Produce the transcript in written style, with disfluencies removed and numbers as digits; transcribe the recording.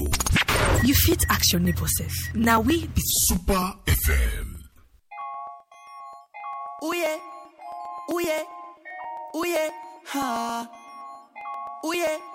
info. You fit ask your neighbor self. Now we be Super FM. Ooh yeah, ha. Ooh yeah.